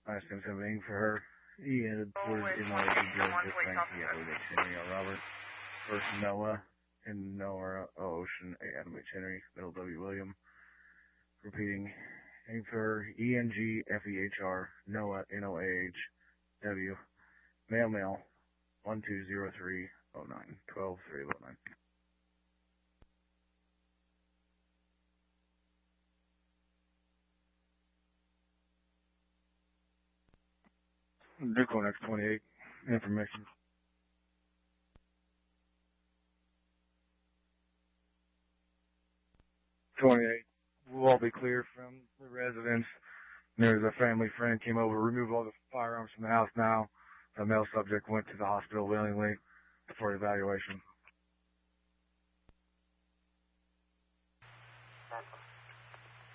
I assume something for her. He ended towards Robert. First Noah and Noah Ocean, Adam H. Henry, Middle W. William. Repeating, aim for ENGFEHR, Noah, NOAH, male, 120309, 12309. Nuclear next 28, information. 28, we'll all be clear from the residence. There's a family friend came over, removed all the firearms from the house now. The male subject went to the hospital willingly for evaluation.